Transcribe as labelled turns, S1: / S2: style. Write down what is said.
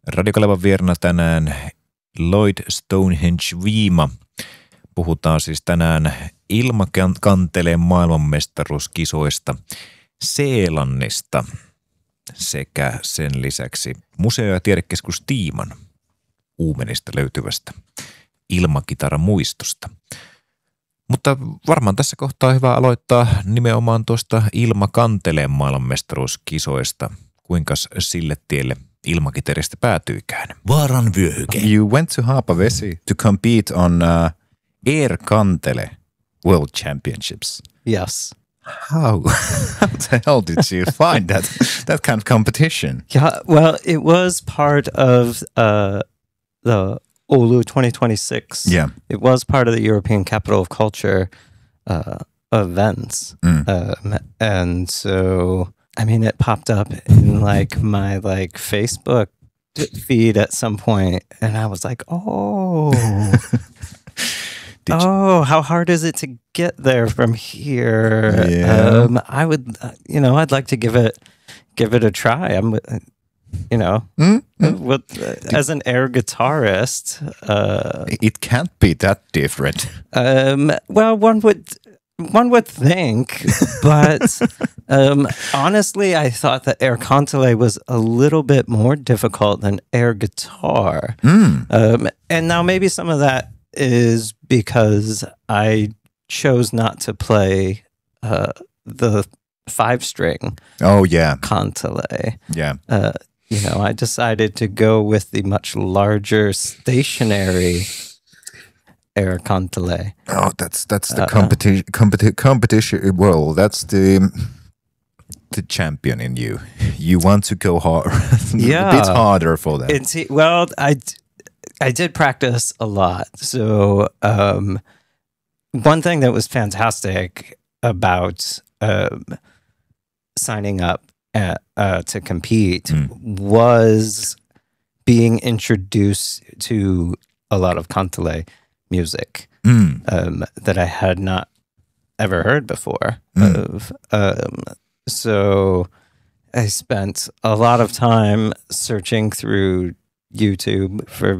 S1: Radiokalevan vieraana tänään Lloyd Stonehenge-Viima. Puhutaan siis tänään ilmakanteleen maailmanmestaruuskisoista Seelannista sekä sen lisäksi museo- ja tiedekeskus Tiiman Uumenista löytyvästä ilmakitaramuistosta. Mutta varmaan tässä kohtaa on hyvä aloittaa nimenomaan tuosta ilmakanteleen maailmanmestaruuskisoista. Kuinkas sille tielle ilmakitarista päätyikään?
S2: Vaaran vyöhyke.
S3: You went to Haapavesi to compete on Air Kantele World Championships.
S4: Yes.
S3: How the hell did you find that kind of competition?
S4: Yeah, well, it was part of the Oulu 2026.
S3: Yeah.
S4: It was part of the European Capital of Culture events. And so, I mean, it popped up in my Facebook feed at some point, and I was like, oh, how hard is it to get there from here?
S3: Yeah.
S4: I would, I'd like to give it a try. I'm, as an air guitarist,
S3: it can't be that different.
S4: Well, one would think, but honestly, I thought that air kantele was a little bit more difficult than air guitar. And now maybe some of that is because I chose not to play the 5-string.
S3: Oh yeah,
S4: kantele.
S3: Yeah.
S4: I decided to go with the much larger stationary air kantele.
S3: Oh, that's the competition. Well, that's the champion in you. You want to go hard,
S4: yeah,
S3: a bit harder for that.
S4: Well, I did practice a lot. So one thing that was fantastic about signing up to compete was being introduced to a lot of kantele music that I had not ever heard before. So I spent a lot of time searching through YouTube for